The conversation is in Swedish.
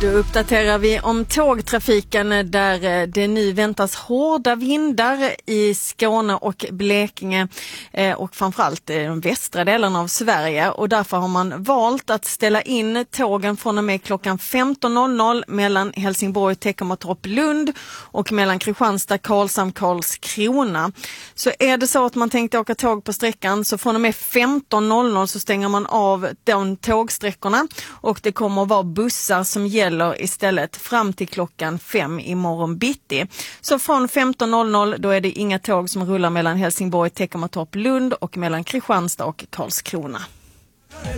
Då uppdaterar vi om tågtrafiken där det nu väntas hårda vindar i Skåne och Blekinge och framförallt de västra delarna av Sverige, och därför har man valt att ställa in tågen från och med klockan 15.00 mellan Helsingborg, Teckomatorp, Lund och mellan Kristianstad, Karlshamn, Karlskrona. Så är det så att man tänkte åka tåg på sträckan, så från och med 15.00 så stänger man av de tågsträckorna och det kommer att vara bussar som gäller istället fram till klockan 5 imorgon bitti. Så från 15.00 då är det inga tåg som rullar mellan Helsingborg, Teckomatorp, Lund och mellan Kristianstad och Karlskrona.